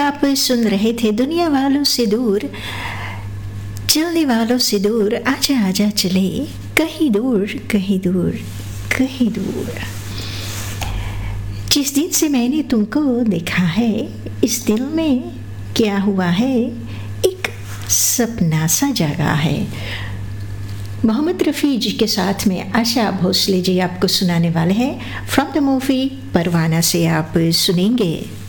आप सुन रहे थे दुनिया वालों से दूर, चलने वालों से दूर, आजा आजा चले कहीं दूर कहीं दूर कहीं दूर। जिस दिन से मैंने तुमको देखा है, इस दिल में क्या हुआ है, एक सपना सा जागा है। मोहम्मद रफ़ी जी के साथ में आशा भोसले जी आपको सुनाने वाले हैं। फ्रॉम द मूवी परवाना से आप सुनेंगे